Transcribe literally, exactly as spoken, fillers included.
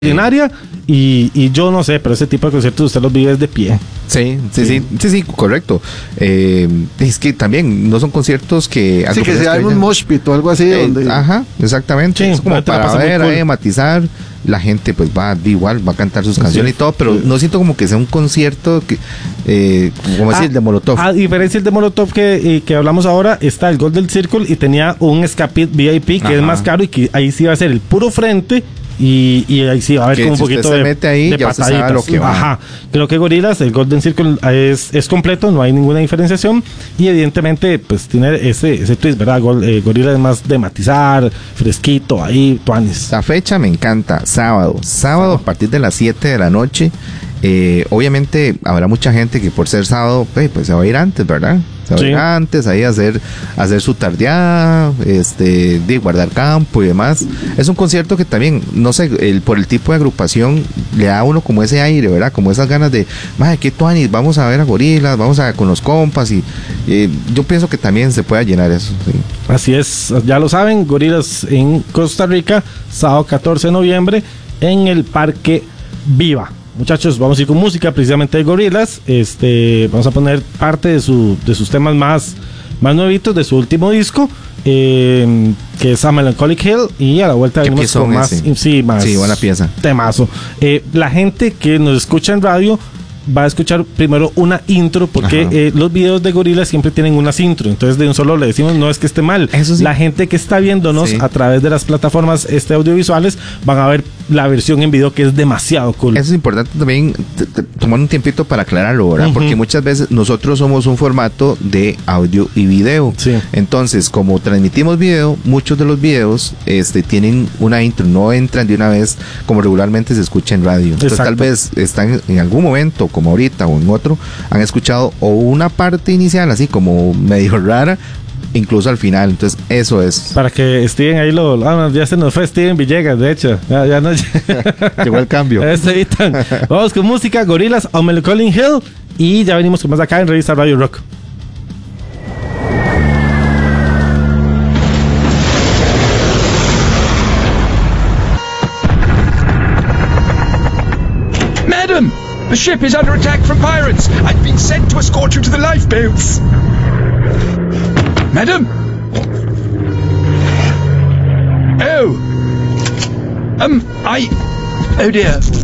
Ordinaria y, y yo no sé, pero ese tipo de conciertos usted los vive de pie. Sí, sí, sí, sí, sí, correcto. Eh, es que también no son conciertos que... Sí, que sea en un mosh pit o algo así. Eh, donde... Ajá, exactamente. Sí, es como para ver, cool. eh, matizar. La gente pues va igual, va a cantar sus canciones sí, y todo, pero sí. no siento como que sea un concierto que, eh, como decir, ah, el de Molotov. A diferencia del de Molotov que, eh, que hablamos ahora, está el Golden Circle y tenía un escape V I P que Ajá. es más caro y que ahí sí va a ser el puro frente. Y, y ahí sí va a haber que como un poquito se de, mete ahí, de ya pataditas. Sabe lo que va. Ajá. Creo que Gorillaz, el Golden Circle es, es completo, no hay ninguna diferenciación. Y evidentemente, pues tiene ese, ese twist, ¿verdad? Gol, eh, Gorillaz es más de matizar, fresquito, ahí, tuanis. La fecha me encanta, sábado. Sábado a partir de las siete de la noche. Eh, obviamente habrá mucha gente que por ser sábado, pues, pues se va a ir antes, ¿verdad? Se va sí. a ir antes, ahí a hacer, a hacer su tardeada, este, de guardar campo y demás. Es un concierto que también, no sé, el, por el tipo de agrupación, le da a uno como ese aire, ¿verdad? Como esas ganas de, madre, qué tuanis, vamos a ver a Gorillaz, vamos a con los compas y eh, yo pienso que también se pueda llenar eso. Sí. Así es, ya lo saben, Gorillaz en Costa Rica, sábado catorce de noviembre, en el Parque Viva. Muchachos, vamos a ir con música precisamente de Gorillaz. Este, vamos a poner parte de su de sus temas más, más nuevitos de su último disco, eh, que es A Melancholic Hill, y a la vuelta venimos con más, sí, más sí, buena pieza. Temazo. Eh, la gente que nos escucha en radio va a escuchar primero una intro porque eh, los videos de Gorillaz siempre tienen unas intro, entonces de un solo le decimos no es que esté mal. Eso sí. La gente que está viéndonos sí. a través de las plataformas este audiovisuales van a ver la versión en video que es demasiado cool. Eso es importante también t- t- tomar un tiempito para aclararlo, ¿verdad? Uh-huh. Porque muchas veces nosotros somos un formato de audio y video. Sí. Entonces, como transmitimos video, muchos de los videos este, tienen una intro, no entran de una vez como regularmente se escucha en radio. Entonces, Exacto. tal vez están en algún momento como ahorita o en otro, han escuchado o una parte inicial así como medio rara, incluso al final. Entonces eso es para que Steven ahí lo, ah, ya se nos fue Steven Villegas, de hecho ya, ya no llegó el cambio. Vamos con música, Gorillaz, A Melancholic Hill, y ya venimos con más acá en Revista Radio Rock. Madam, the ship is under attack from pirates. I've been sent to escort you to the lifeboats. Madam? Oh. Um, I... Oh dear.